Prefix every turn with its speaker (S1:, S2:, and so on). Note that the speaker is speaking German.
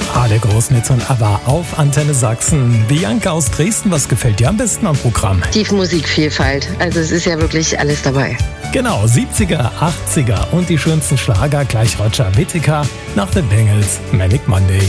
S1: Ale Großnitz und ABBA auf Antenne Sachsen. Bianca aus Dresden, was gefällt dir am besten am Programm?
S2: Die Musikvielfalt. Also es ist ja wirklich alles dabei.
S1: Genau, 70er, 80er und die schönsten Schlager gleich Roger Whittaker nach The Bangles, Manic Monday.